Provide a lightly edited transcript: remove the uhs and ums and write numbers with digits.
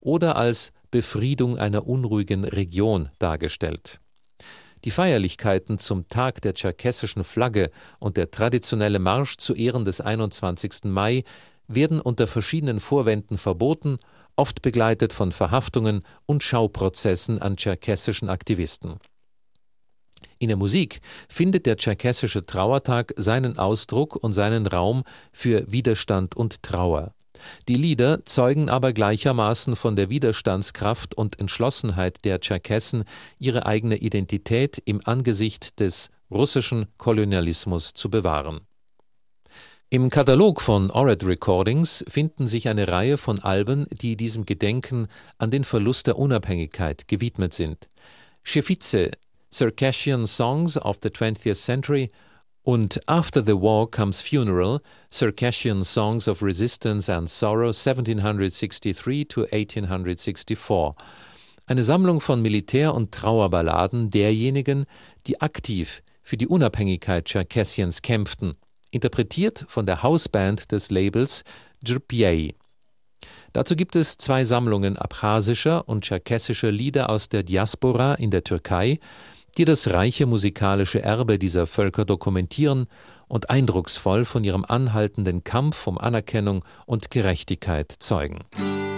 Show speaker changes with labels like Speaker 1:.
Speaker 1: oder als Befriedung einer unruhigen Region dargestellt. Die Feierlichkeiten zum Tag der tscherkessischen Flagge und der traditionelle Marsch zu Ehren des 21. Mai werden unter verschiedenen Vorwänden verboten, oft begleitet von Verhaftungen und Schauprozessen an tscherkessischen Aktivisten. In der Musik findet der tscherkessische Trauertag seinen Ausdruck und seinen Raum für Widerstand und Trauer. Die Lieder zeugen aber gleichermaßen von der Widerstandskraft und Entschlossenheit der Tscherkessen, ihre eigene Identität im Angesicht des russischen Kolonialismus zu bewahren. Im Katalog von Ored Recordings finden sich eine Reihe von Alben, die diesem Gedenken an den Verlust der Unabhängigkeit gewidmet sind. Shefice, Circassian Songs of the 20th Century und After the War Comes Funeral, Circassian Songs of Resistance and Sorrow 1763 to 1864. Eine Sammlung von Militär- und Trauerballaden derjenigen, die aktiv für die Unabhängigkeit Tscherkessiens kämpften, interpretiert von der Hausband des Labels Drpjej. Dazu gibt es 2 Sammlungen abchasischer und tscherkessischer Lieder aus der Diaspora in der Türkei, die das reiche musikalische Erbe dieser Völker dokumentieren und eindrucksvoll von ihrem anhaltenden Kampf um Anerkennung und Gerechtigkeit zeugen.